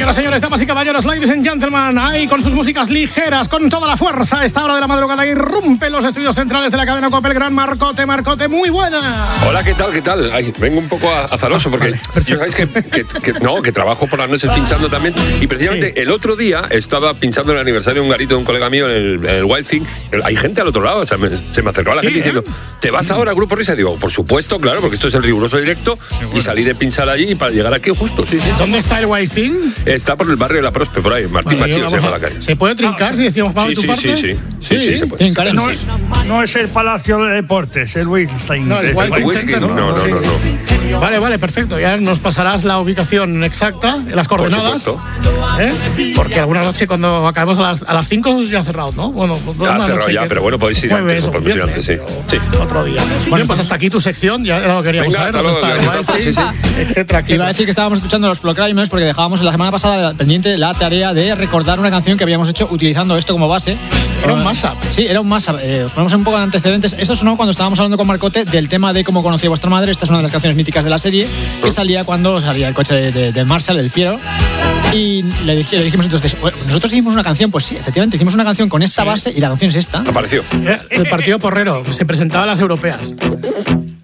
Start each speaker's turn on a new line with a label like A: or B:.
A: Señoras, señores, damas y caballeros, ladies and gentlemen, ahí con sus músicas ligeras, con toda la fuerza, a esta hora de la madrugada irrumpe los estudios centrales de la cadena COPE, el gran Marcote. Marcote, muy buena.
B: Hola, ¿qué tal? Ay, vengo un poco azaroso porque yo sabéis que trabajo por las noches pinchando también, y precisamente el otro día estaba pinchando el aniversario de un garito de un colega mío en el Wild Thing. Hay gente al otro lado, o sea, se me acercó a la gente diciendo, ¿te vas ahora al Grupo Risa? Y digo, por supuesto, claro, porque esto es el riguroso directo, y salí de pinchar allí para llegar aquí justo, sí.
A: ¿Dónde está el Wild Thing?
B: Está por el barrio de La Prospe, por ahí, Martín Machío se llama la calle.
A: ¿Se puede trincar si decimos vamos de tu parte?
B: Sí, se puede.
C: No es el Palacio de Deportes, el Wittgenstein.
A: No, el Wittgenstein
B: no.
A: Vale, perfecto. Ya nos pasarás la ubicación exacta, las coordenadas. Porque alguna noche cuando acabemos a las 5 ya ha cerrado, ¿no? Bueno,
B: ya ha cerrado ya, pero bueno, podéis ir antes. Sí.
A: Otro día. Bueno, pues hasta aquí tu sección, ya lo queríamos saber. ¿Dónde está el Wild, etcétera?
D: Iba a decir que estábamos escuchando los Proclaimers porque dejábamos la semana pasada pendiente la tarea de recordar una canción que habíamos hecho utilizando esto como base.
A: Era un mashup.
D: Sí, era un mashup. Os ponemos un poco de antecedentes. Esto sonó cuando estábamos hablando con Marcote del tema de cómo conocía vuestra madre. Esta es una de las canciones míticas de la serie que salía cuando salía el coche de Marshall, el fiero. Y le dijimos entonces, bueno, nosotros hicimos una canción, pues sí, efectivamente, hicimos una canción con esta base y la canción es esta.
B: Apareció.
A: El partido porrero, se presentaba a las europeas.